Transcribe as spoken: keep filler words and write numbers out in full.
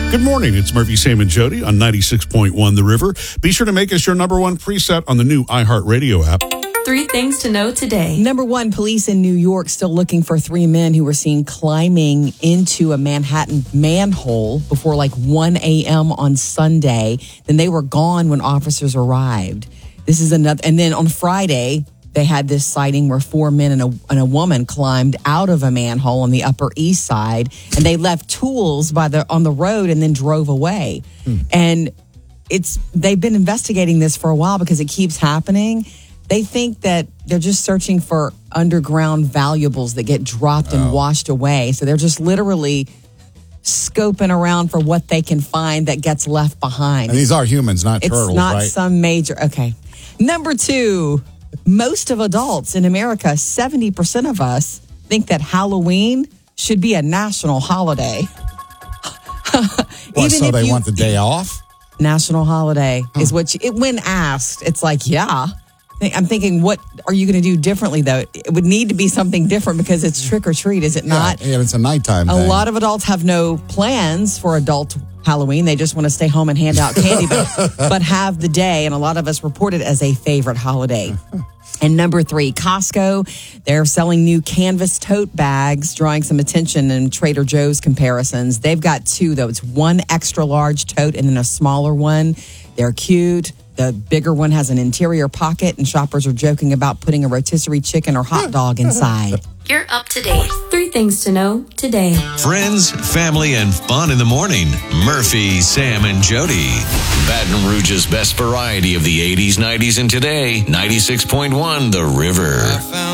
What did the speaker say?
Good morning. It's Murphy, Sam, and Jody on ninety-six point one The River. Be sure to make us your number one preset on the new iHeartRadio app. Three things to know today. Number one, police in New York still looking for three men who were seen climbing into a Manhattan manhole before like one a.m. on Sunday. Then they were gone when officers arrived. This is another. And then on Friday, they had this sighting where four men and a, and a woman climbed out of a manhole on the Upper East Side, and they left tools by the on the road and then drove away. Hmm. And it's they've been investigating this for a while because it keeps happening. They think that they're just searching for underground valuables that get dropped and oh. washed away. So they're just literally scoping around for what they can find that gets left behind. And these are humans, not it's turtles, not right? some major. Okay. Number two. Most of adults in America, seventy percent of us, think that Halloween should be a national holiday. What, so they you, want the day off? National holiday huh. is what you, it, when asked, it's like, yeah. I'm thinking, what are you going to do differently, though? It would need to be something different because it's trick or treat, is it yeah, not? Yeah, it's a nighttime A thing. lot of adults have no plans for adult Halloween. They just want to stay home and hand out candy, but, but have the day. And a lot of us report it as a favorite holiday. And number three, Costco, they're selling new canvas tote bags, drawing some attention in Trader Joe's comparisons. They've got two, though. It's one extra large tote and then a smaller one. They're cute. The bigger one has an interior pocket, and shoppers are joking about putting a rotisserie chicken or hot dog inside. You're up to date. Three things to know today. Friends, family, and fun in the morning. Murphy, Sam, and Jody. Baton Rouge's best variety of the eighties, nineties, and today. ninety-six point one The River.